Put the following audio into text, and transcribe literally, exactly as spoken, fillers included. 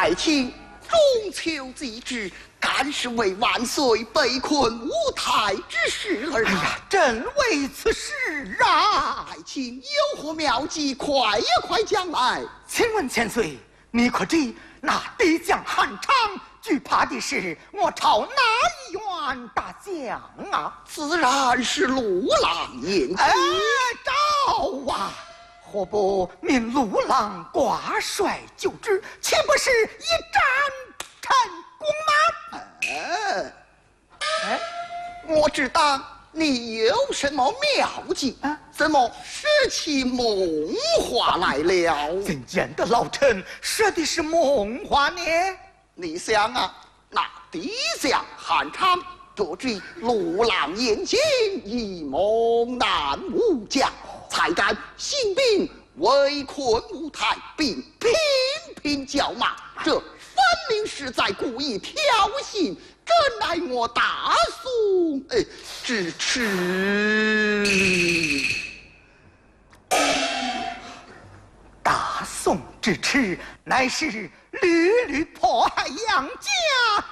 爱卿中秋即至，干是为万岁被困五台之事而来。 哎呀，真为此事啊！ 爱卿有何妙计，快也快讲来。 请问千岁，你可知那敌将韩昌惧怕的是我朝哪一员大将啊？ 自然是陆郎眼睛。 哎，赵啊！何不命陆郎挂帅就职，岂不是一战成功吗？ 哎，哎，我知道你有什么妙计啊？怎么使其梦话来了？ 怎见得老臣说的是梦话呢？ 你想啊，那敌将韩昌得知陆郎眼睛以猛男武将，才敢兴兵围困五台，并频频叫骂，这分明是在故意挑衅，真乃我大宋哎之耻。 大宋之耻，乃是屡屡迫害杨家